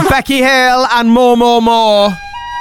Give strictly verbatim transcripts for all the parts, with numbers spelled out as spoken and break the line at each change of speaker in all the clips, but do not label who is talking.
Becky Hill and more, more, more.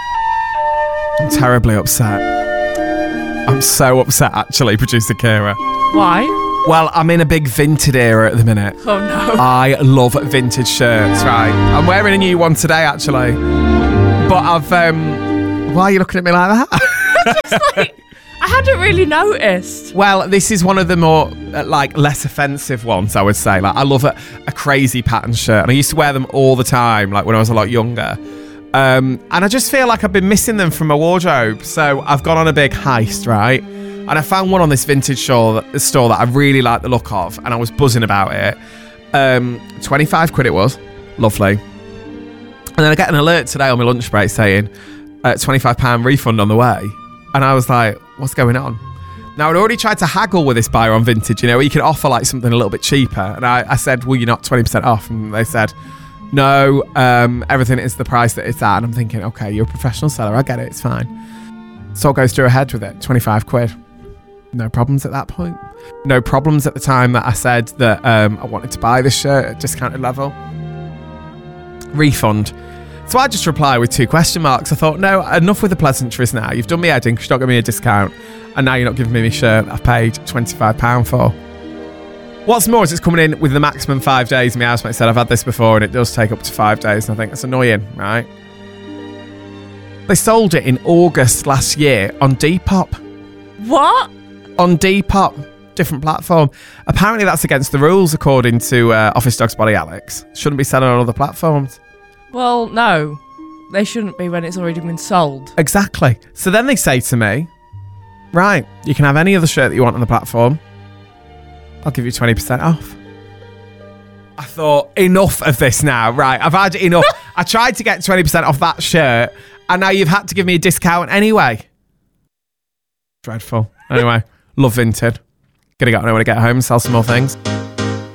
I'm terribly upset. I'm so upset, actually, producer Kira.
Why?
Well, I'm in a big vintage era at the minute.
Oh, no.
I love vintage shirts, right? I'm wearing a new one today, actually. But I've... um Why are you looking at me like that?
Just like... I hadn't really noticed.
Well, this is one of the more, uh, like, less offensive ones, I would say. Like, I love a, a crazy pattern shirt. And I used to wear them all the time, like, when I was a lot younger. Um, and I just feel like I've been missing them from my wardrobe. So I've gone on a big heist, right? And I found one on this vintage store that, store that I really like the look of. And I was buzzing about it. Um, twenty-five quid it was. Lovely. And then I get an alert today on my lunch break saying, uh, twenty-five pounds refund on the way. And I was like, what's going on? Now, I'd already tried to haggle with this buyer on vintage, you know, where you can offer like something a little bit cheaper. And I, I said, well, you're not twenty percent off. And they said, no, um, everything is the price that it's at. And I'm thinking, okay, you're a professional seller. I get it. It's fine. So I goes through ahead with it. twenty-five quid. No problems at that point. No problems at the time that I said that um, I wanted to buy this shirt at discounted level. Refund. So I just reply with two question marks. I thought, no, enough with the pleasantries now. You've done me head in because you're not giving me a discount. And now you're not giving me my shirt that I've paid twenty-five pounds for. What's more is it's coming in with the maximum five days. My housemate said I've had this before and it does take up to five days. And I think that's annoying, right? They sold it in August last year on Depop.
What?
On Depop. Different platform. Apparently that's against the rules according to uh, Office Dogs Body Alex. Shouldn't be selling on other platforms.
Well, no. They shouldn't be when it's already been sold.
Exactly. So then they say to me, right, you can have any other shirt that you want on the platform. I'll give you twenty percent off. I thought, enough of this now. Right, I've had enough. I tried to get twenty percent off that shirt, and now you've had to give me a discount anyway. Dreadful. Anyway, love Vinted. Gonna go when I get home and sell some more things.